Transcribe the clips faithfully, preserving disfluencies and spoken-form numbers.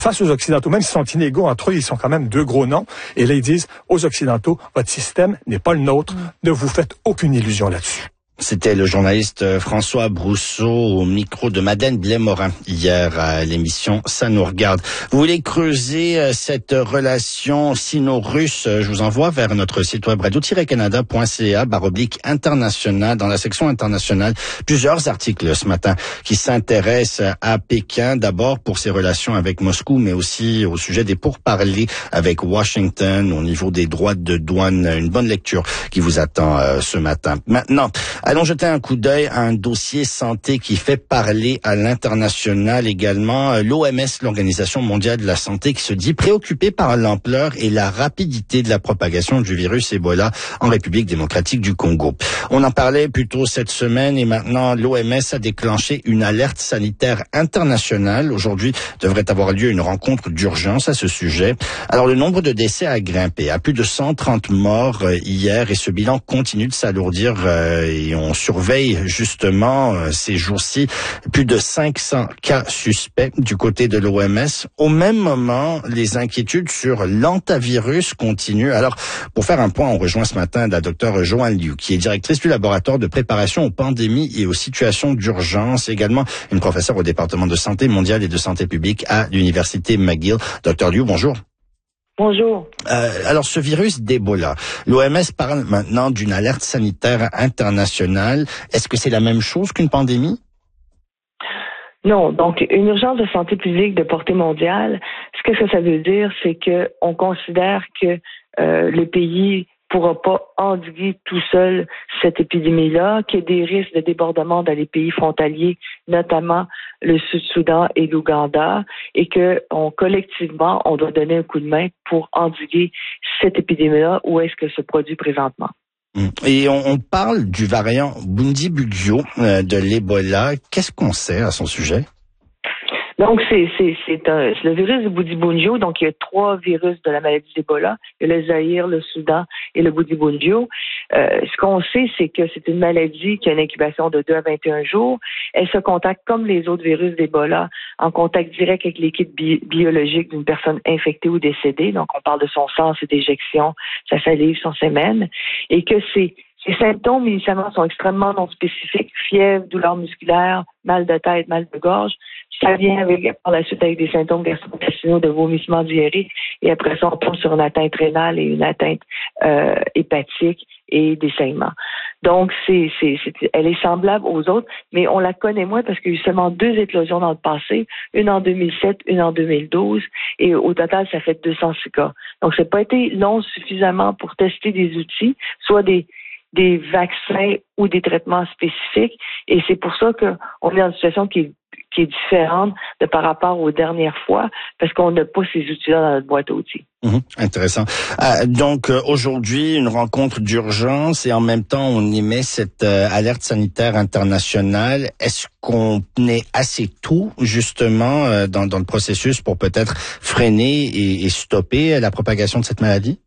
face aux Occidentaux, même s'ils sont inégaux entre eux, ils sont quand même deux gros noms. Et là, ils disent aux Occidentaux, votre système n'est pas le nôtre, mmh. ne vous faites aucune illusion là-dessus. C'était le journaliste François Brousseau au micro de Madeleine Blais-Morin hier à l'émission Ça nous regarde. Vous voulez creuser cette relation sino-russe? Je vous envoie vers notre site web radio-canada point c a baroblique international. Dans la section internationale, plusieurs articles ce matin qui s'intéressent à Pékin, d'abord pour ses relations avec Moscou, mais aussi au sujet des pourparlers avec Washington au niveau des droits de douane. Une bonne lecture qui vous attend euh, ce matin. Maintenant, allons jeter un coup d'œil à un dossier santé qui fait parler à l'international également. L'O M S, l'Organisation mondiale de la santé, qui se dit préoccupée par l'ampleur et la rapidité de la propagation du virus Ebola en République démocratique du Congo. On en parlait plus tôt cette semaine et maintenant l'O M S a déclenché une alerte sanitaire internationale. Aujourd'hui devrait avoir lieu une rencontre d'urgence à ce sujet. Alors le nombre de décès a grimpé à plus de cent trente morts hier et ce bilan continue de s'alourdir et on surveille justement euh, ces jours-ci plus de cinq cents cas suspects du côté de l'O M S. Au même moment, les inquiétudes sur l'hantavirus continuent. Alors, pour faire un point, on rejoint ce matin la docteure Joanne Liu, qui est directrice du laboratoire de préparation aux pandémies et aux situations d'urgence, également une professeure au département de santé mondiale et de santé publique à l'université McGill. Docteur Liu, bonjour. Bonjour. Euh, alors, ce virus d'Ebola, l'O M S parle maintenant d'une alerte sanitaire internationale. Est-ce que c'est la même chose qu'une pandémie? Non. Donc, une urgence de santé publique de portée mondiale, ce que ça veut dire, c'est que on considère que euh, le pays pourra pas endiguer tout seul cette épidémie-là, qu'il y a des risques de débordement dans les pays frontaliers, notamment le Sud-Soudan et l'Ouganda, et que on, collectivement, on doit donner un coup de main pour endiguer cette épidémie-là où est-ce que se produit présentement. Et on, on parle du variant Bundibugyo euh, de l'Ebola. Qu'est-ce qu'on sait à son sujet? Donc, c'est, c'est, c'est, un, c'est le virus du Bundibugyo. Donc, il y a trois virus de la maladie d'Ebola. Il y a le Zaïre, le Soudan et le Bundibugyo. Euh, ce qu'on sait, c'est que c'est une maladie qui a une incubation de deux à vingt et un jours. Elle se contacte, comme les autres virus d'Ebola, en contact direct avec l'équipe bi- biologique d'une personne infectée ou décédée. Donc, on parle de son sang, ses déjections, sa salive, son sémène. Et que c'est Ces symptômes, initialement, sont extrêmement non spécifiques. Fièvre, douleur musculaire, mal de tête, mal de gorge. Ça vient avec, par la suite avec des symptômes gastro-intestinaux de vomissement diarrhéique. Et après ça, on tombe sur une atteinte rénale et une atteinte euh, hépatique et des saignements. Donc, c'est, c'est, c'est, elle est semblable aux autres, mais on la connaît moins parce qu'il y a eu seulement deux éclosions dans le passé, une en deux mille sept, une en deux mille douze, et au total, ça fait deux cent six cas. Donc, ça n'a pas été long suffisamment pour tester des outils, soit des des vaccins ou des traitements spécifiques. Et c'est pour ça qu'on est dans une situation qui est, qui est différente de par rapport aux dernières fois, parce qu'on n'a pas ces outils-là dans notre boîte à outils. Mmh, intéressant. Euh, donc, euh, aujourd'hui, une rencontre d'urgence et en même temps, on émet cette euh, alerte sanitaire internationale. Est-ce qu'on est assez tôt, justement, euh, dans, dans le processus pour peut-être freiner et, et stopper la propagation de cette maladie?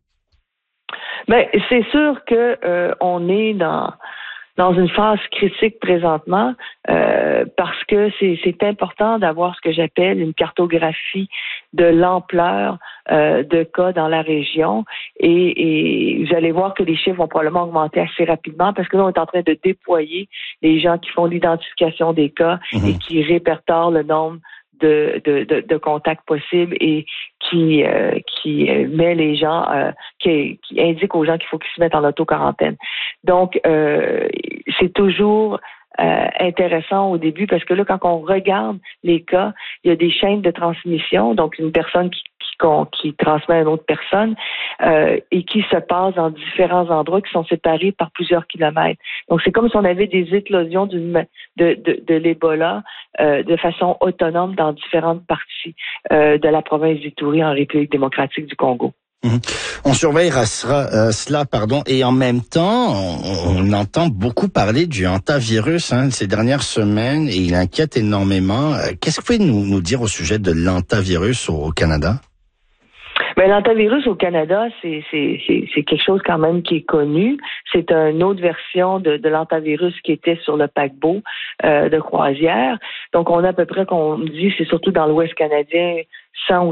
Ben, c'est sûr que euh, on est dans dans une phase critique présentement euh, parce que c'est, c'est important d'avoir ce que j'appelle une cartographie de l'ampleur euh, de cas dans la région et, et vous allez voir que les chiffres vont probablement augmenter assez rapidement parce que là, on est en train de déployer les gens qui font l'identification des cas mmh. et qui répertorient le nombre De, de, de, de contacts possibles et qui euh, qui met les gens, euh, qui, qui indique aux gens qu'il faut qu'ils se mettent en auto-quarantaine. Donc, euh, c'est toujours euh, intéressant au début parce que là, quand on regarde les cas, il y a des chaînes de transmission, donc une personne qui Qui, qui transmet à une autre personne euh, et qui se passe dans différents endroits qui sont séparés par plusieurs kilomètres. Donc, c'est comme si on avait des éclosions d'une, de, de, de l'Ebola euh, de façon autonome dans différentes parties euh, de la province d'Ituri en République démocratique du Congo. Mmh. On surveillera cela, euh, cela, pardon, et en même temps, on, on entend beaucoup parler du hantavirus hein, ces dernières semaines et il inquiète énormément. Qu'est-ce que vous pouvez nous, nous dire au sujet de l'hantavirus au, au Canada? Ben, l'hantavirus au Canada, c'est, c'est, c'est, c'est quelque chose quand même qui est connu. C'est une autre version de, de l'hantavirus qui était sur le paquebot euh, de croisière. Donc, on a à peu près, qu'on dit, c'est surtout dans l'Ouest canadien, cent ou